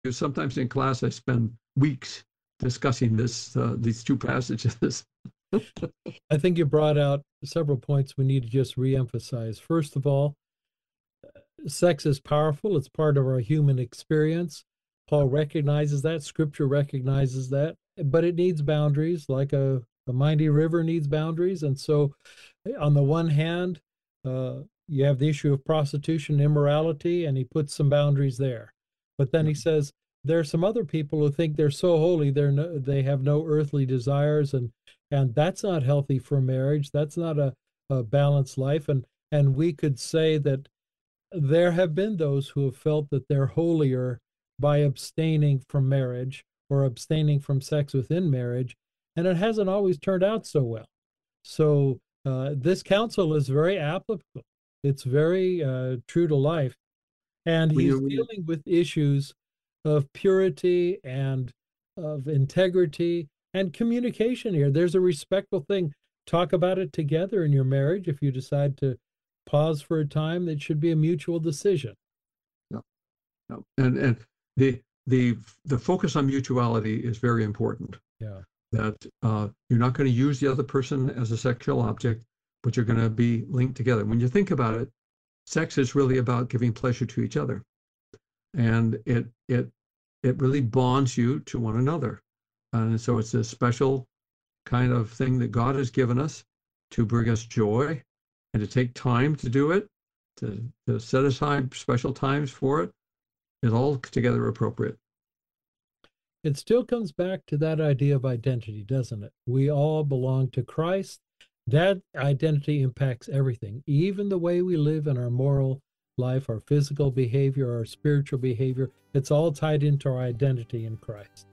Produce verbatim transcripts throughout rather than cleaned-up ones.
Sometimes in class I spend weeks discussing this, uh, these two passages. I think you brought out several points we need to just reemphasize. First of all, sex is powerful. It's part of our human experience. Paul recognizes that. Scripture recognizes that. But it needs boundaries, like a, a mighty river needs boundaries. And so, on the one hand, uh, you have the issue of prostitution, immorality, and he puts some boundaries there. But then he says, there are some other people who think they're so holy, they're no, they have no earthly desires, and and that's not healthy for marriage. That's not a, a balanced life. And and we could say that there have been those who have felt that they're holier by abstaining from marriage or abstaining from sex within marriage, and it hasn't always turned out so well. So uh, this counsel is very applicable. It's very uh, true to life. And he's dealing with issues of purity and of integrity and communication here. There's a respectful thing. Talk about it together in your marriage. If you decide to pause for a time, it should be a mutual decision. No, no. And and the the the focus on mutuality is very important. Yeah. That uh, you're not going to use the other person as a sexual object, but you're going to be linked together. When you think about it, sex is really about giving pleasure to each other, and it it it really bonds you to one another. And so it's a special kind of thing that God has given us to bring us joy and to take time to do it, to, to set aside special times for it. It's all together appropriate. It still comes back to that idea of identity, doesn't it? We all belong to Christ. That identity impacts everything, even the way we live in our moral life, our physical behavior, our spiritual behavior. It's all tied into our identity in Christ.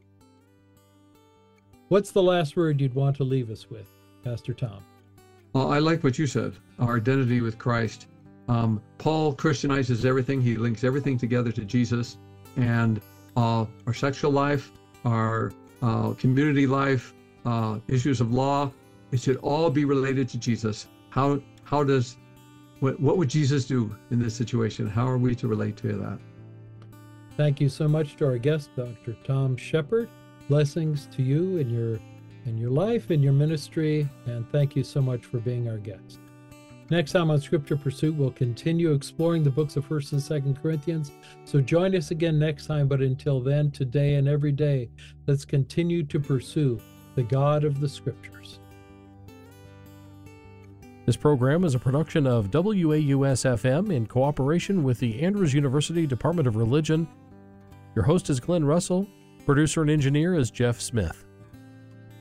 What's the last word you'd want to leave us with, Pastor Tom? Well, I like what you said, our identity with Christ. Um, Paul Christianizes everything. He links everything together to Jesus. And uh, our sexual life, our uh, community life, uh, issues of law, it should all be related to Jesus. How how does, what, what would Jesus do in this situation? How are we to relate to that? Thank you so much to our guest, Doctor Tom Shepherd. Blessings to you in your in your life, in your ministry, and thank you so much for being our guest. Next time on Scripture Pursuit, we'll continue exploring the books of First and Second Corinthians. So join us again next time, but until then, today and every day, let's continue to pursue the God of the Scriptures. This program is a production of W A U S F M in cooperation with the Andrews University Department of Religion. Your host is Glenn Russell. Producer and engineer is Jeff Smith.